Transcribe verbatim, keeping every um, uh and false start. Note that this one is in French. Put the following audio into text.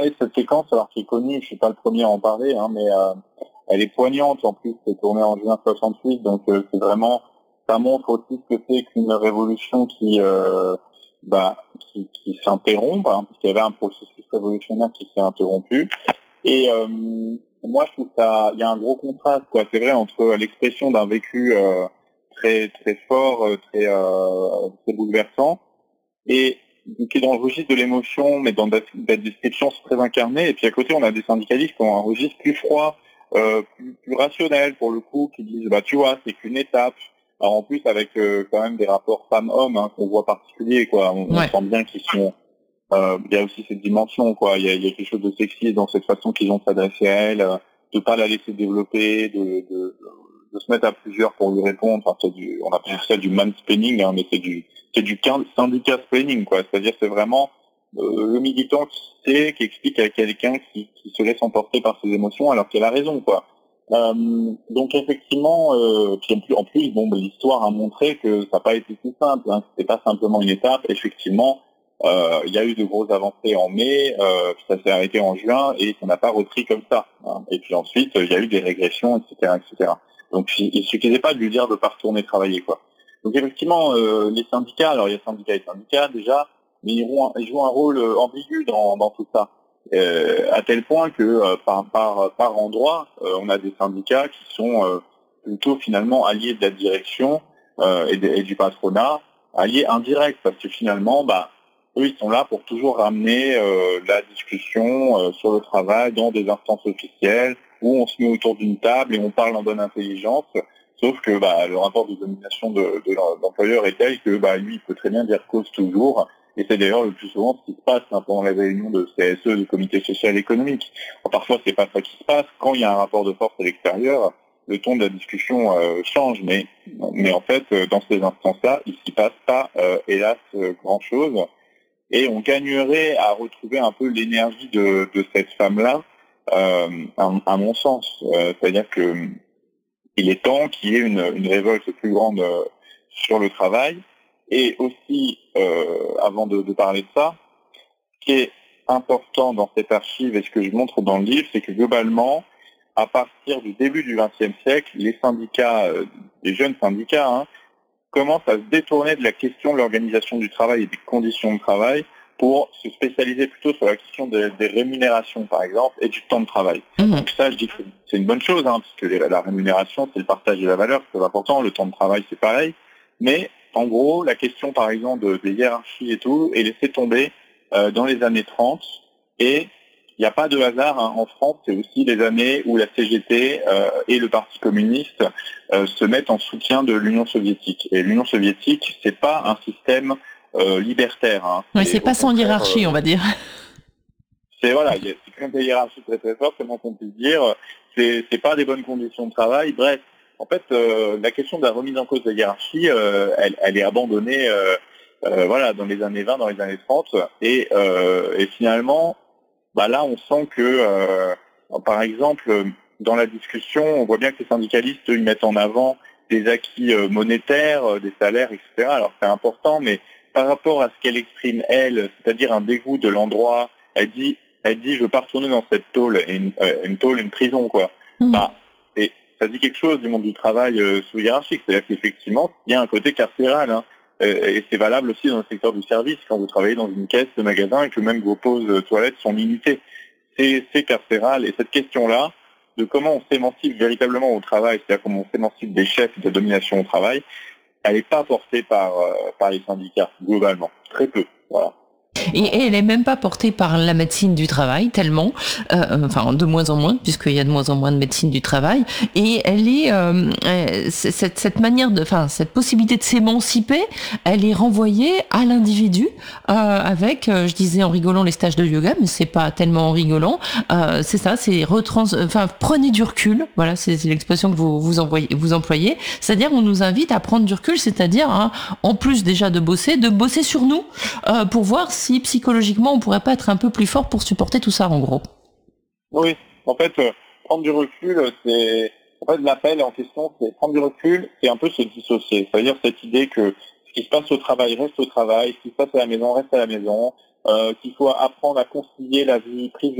Oui, cette séquence, alors qui est connue, je suis pas le premier à en parler, hein, mais euh, elle est poignante. En plus, c'est tourné en juin soixante-huit, donc euh, c'est vraiment, ça montre aussi ce que c'est qu'une révolution qui, euh, bah, qui, qui s'interrompt, hein, parce qu'il y avait un processus révolutionnaire qui s'est interrompu. Et euh, moi, je trouve ça, il y a un gros contraste, quoi. C'est vrai entre l'expression d'un vécu euh, très très fort, euh, très euh, très bouleversant, et qui est dans le registre de l'émotion, mais dans des descriptions très incarnées. Et puis à côté, on a des syndicalistes qui ont un registre plus froid, euh, plus, plus rationnel pour le coup, qui disent bah tu vois, c'est qu'une étape. Alors en plus avec euh, quand même des rapports femmes-hommes hein, qu'on voit particuliers, quoi. On, Ouais. on sent bien qu'ils sont. Euh, il y a aussi cette dimension, quoi. Il y a, il y a quelque chose de sexiste dans cette façon qu'ils ont de s'adresser à elle, euh, de pas la laisser développer, de, de, de se mettre à plusieurs pour lui répondre. Enfin, c'est du, on appelle ça du mansplaining, hein, mais c'est du, c'est du syndicat splaining, quoi. C'est-à-dire, c'est vraiment euh, le militant qui sait, qui explique à quelqu'un qui, qui se laisse emporter par ses émotions, alors qu'elle a raison, quoi. Euh, donc effectivement, euh, puis en plus, en plus, bon, l'histoire a montré que ça n'a pas été si simple. Hein, c'était pas simplement une étape. Effectivement. Euh, il y a eu de grosses avancées en mai, euh, ça s'est arrêté en juin et ça n'a pas repris comme ça. Hein. Et puis ensuite, il y a eu des régressions, et cetera, et cetera. Donc il suffisait pas de lui dire de pas retourner travailler, quoi. Donc effectivement, euh, les syndicats, alors il y a syndicats et syndicats déjà, mais ils jouent un, ils jouent un rôle ambigu dans, dans tout ça, euh, à tel point que euh, par par par endroit, euh, on a des syndicats qui sont euh, plutôt finalement alliés de la direction euh, et, de, et du patronat, alliés indirects, parce que finalement, bah eux, ils sont là pour toujours ramener euh, la discussion euh, sur le travail dans des instances officielles où on se met autour d'une table et on parle en bonne intelligence. Sauf que bah, le rapport de domination de, de l'employeur est tel que bah, lui, il peut très bien dire cause toujours. Et c'est d'ailleurs le plus souvent ce qui se passe hein, pendant les réunions de C S E, du comité social et économique. Alors, parfois, c'est pas ça qui se passe. Quand il y a un rapport de force à l'extérieur, le ton de la discussion euh, change. Mais, mais en fait, dans ces instances-là, il s'y passe pas, euh, hélas, euh, grand-chose. Et on gagnerait à retrouver un peu l'énergie de, de cette femme-là, euh, à, à mon sens. Euh, c'est-à-dire que il est temps qu'il y ait une, une révolte plus grande euh, sur le travail. Et aussi, euh, avant de, de parler de ça, ce qui est important dans cette archive et ce que je montre dans le livre, c'est que globalement, à partir du début du vingtième siècle, les syndicats, euh, les jeunes syndicats, hein, commence à se détourner de la question de l'organisation du travail et des conditions de travail pour se spécialiser plutôt sur la question des, des rémunérations, par exemple, et du temps de travail. Mmh. Donc ça, je dis que c'est une bonne chose, hein, parce que la, la rémunération, c'est le partage de la valeur, c'est important, le temps de travail, c'est pareil. Mais en gros, la question, par exemple, de, des hiérarchies et tout, est laissée tomber euh, dans les années trente, et il n'y a pas de hasard hein, en France, c'est aussi les années où la C G T euh, et le Parti communiste euh, se mettent en soutien de l'Union soviétique. Et l'Union soviétique, c'est pas un système euh, libertaire. Hein. Oui, c'est, c'est pas sans hiérarchie, euh, on va dire. C'est voilà, il y a c'est quand même des hiérarchies très très fortes, comment qu'on puisse dire. C'est, c'est pas des bonnes conditions de travail. Bref, en fait, euh, la question de la remise en cause de la hiérarchie, euh, elle, elle est abandonnée, euh, euh, voilà, dans les années vingt, dans les années trente, et, euh, et finalement. Bah là, on sent que, euh, par exemple, dans la discussion, on voit bien que les syndicalistes, eux, ils mettent en avant des acquis euh, monétaires, euh, des salaires, et cetera. Alors c'est important, mais par rapport à ce qu'elle exprime, elle, c'est-à-dire un dégoût de l'endroit, elle dit, elle dit, je veux pas retourner dans cette tôle, une, euh, une tôle, une prison, quoi. Mmh. Bah, et ça dit quelque chose du monde du travail euh, sous hiérarchique, c'est-à-dire qu'effectivement, il y a un côté carcéral, hein. Et c'est valable aussi dans le secteur du service, quand vous travaillez dans une caisse de magasin et que même vos pauses toilettes sont limitées. C'est, c'est carcéral. Et cette question-là, de comment on s'émancipe véritablement au travail, c'est-à-dire comment on s'émancipe des chefs de domination au travail, elle n'est pas portée par, euh, par les syndicats, globalement. Très peu, voilà. Et, et elle n'est même pas portée par la médecine du travail, tellement, euh, enfin de moins en moins, puisqu'il y a de moins en moins de médecine du travail, et elle est, euh, cette, cette manière de, enfin cette possibilité de s'émanciper, elle est renvoyée à l'individu, euh, avec, euh, je disais en rigolant les stages de yoga, mais c'est pas tellement en rigolant, euh, c'est ça, c'est retrans, enfin prenez du recul, voilà, c'est, c'est l'expression que vous vous, envoyez, vous employez, c'est-à-dire on nous invite à prendre du recul, c'est-à-dire hein, en plus déjà de bosser, de bosser sur nous, euh, pour voir si psychologiquement on pourrait pas être un peu plus fort pour supporter tout ça en gros. Oui, en fait, euh, prendre du recul, c'est en fait l'appel en question, c'est prendre du recul, c'est un peu se dissocier. C'est-à-dire cette idée que ce qui se passe au travail reste au travail, ce qui se passe à la maison reste à la maison, euh, qu'il faut apprendre à concilier la vie privée